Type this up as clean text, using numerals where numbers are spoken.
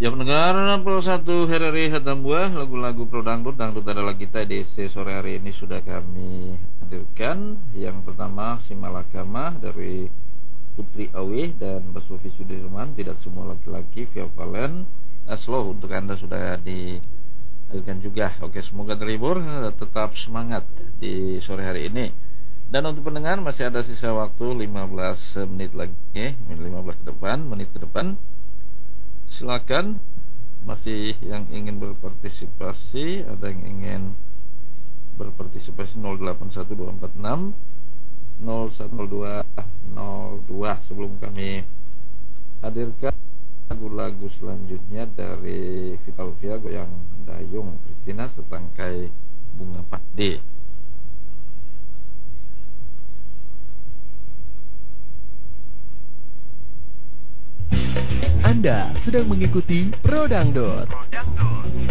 Ya pendengar Pro 1 Herari Hatambua, lagu-lagu Pro Dangdut adalah kita di sore hari ini sudah kami hadirkan. Yang pertama Simalakama dari Putri Awi dan Basufi Sudirman, tidak semua laki-laki, via Valen. Slow untuk Anda sudah dihadirkan juga. Oke, semoga terhibur, tetap semangat di sore hari ini. Dan untuk pendengar masih ada sisa waktu 15 menit lagi, 15 menit ke depan. Silakan, masih yang ingin berpartisipasi, ada yang ingin berpartisipasi 081246 010202. Sebelum kami hadirkan lagu-lagu selanjutnya dari Vital Via, Goyang Dayung, Kristina, Setangkai Bunga Padi. Anda sedang mengikuti Pro Dangdut.